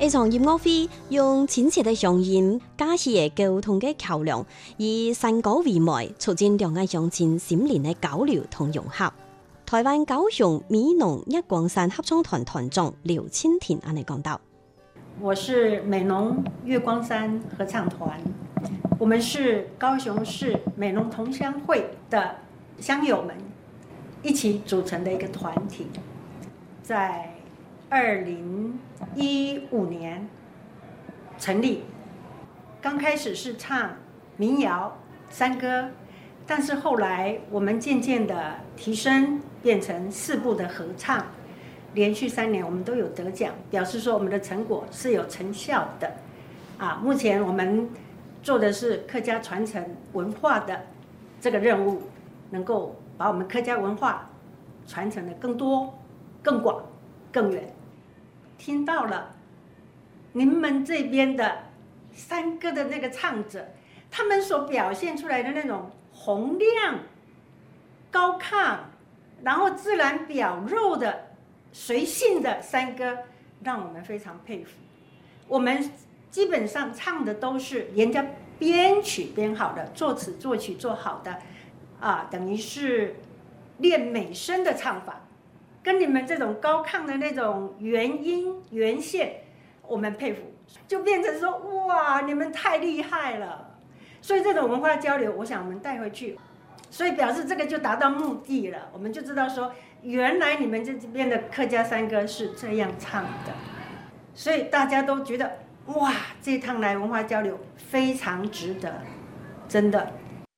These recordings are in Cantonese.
一場音樂會用親切的聲音加起溝通嘅橋梁，以山歌為媒，促進兩岸鄉親心靈嘅交流同融合。台灣高雄美濃日光山合唱團團長劉慶廷安尼講道： 我是美濃月光山合唱團，我們是高雄市美濃同鄉會的鄉友們一起組成的一個團體，在2015年成立，剛開始是唱民謠山歌，但是後來我們漸漸的提升，變成4部的合唱，連續3年我們都有得獎，表示說我們的成果是有成效的。目前我們做的是客家傳承文化的這個任務，能夠把我們客家文化傳承得更多、更廣、更遠。聽到了你們這邊的山歌的那個唱者，他們所表現出來的那種洪亮、高亢，然後自然表露的隨性的山歌，讓我們非常佩服。我們基本上唱的都是人家編曲編好的，作詞作曲做好的，等於是練美聲的唱法，跟你們這種高亢的那種原音原線，我們佩服，就變成說哇，你們太厲害了。所以這種文化交流，我想我們帶回去，所以表示這個就達到目的了。我們就知道說，原來你們這邊的客家山歌是這樣唱的，所以大家都覺得哇，這趟來文化交流非常值得，真的。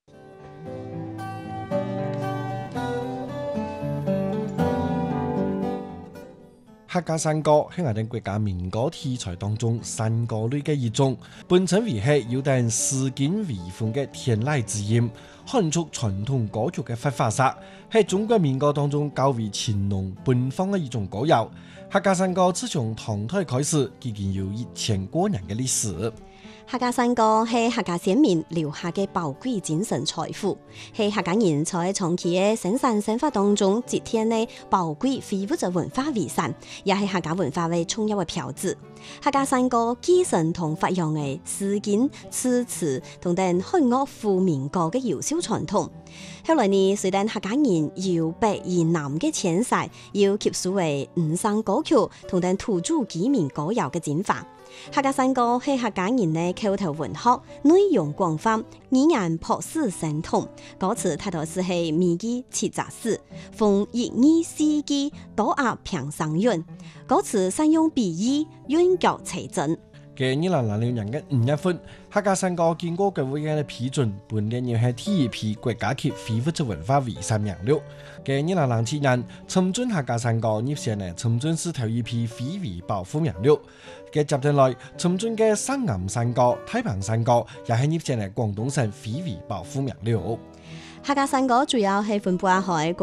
客家山歌係我哋國家民歌題材當中山歌類嘅一種，本稱為係有點詩境微風嘅天籟之音，漢族傳統歌曲嘅發發式，係中國民歌當中較為情濃奔放嘅一種歌謠。客家山歌自從唐代開始，已經有1000多年嘅歷史。 客家山歌係客家先民留下嘅寶貴精神財富，係客家人在長期嘅生產生活當中積澱嘅寶貴非物質文化遺產，也係客家文化嘅重要嘅標誌。客家山歌繼承同發揚嘅詩境、詞詞同等漢樂府民歌嘅優秀傳統。後來呢，隨着客家人由北而南嘅遷徙，要吸收嘅五山歌曲同等土著居民歌謠嘅進化。客家山歌係客家人嘅口頭文學，內容廣泛，語言樸實生動，歌詞大多是係米記七雜事，逢1、2、4季多壓平上韻，歌詞善用比喻，韻腳齊整。 嘅2006年嘅5月份，客家山歌經過國務院嘅批准，本年又係第一批國家級非物質文化遺產名錄。嘅2007年，深圳客家山歌入選嘅深圳市頭一批非遺保護名錄。嘅接住來，深圳嘅三岩山歌、太平山歌也係入選嘅廣東省非遺保護名錄。 客家山歌主要係分布喺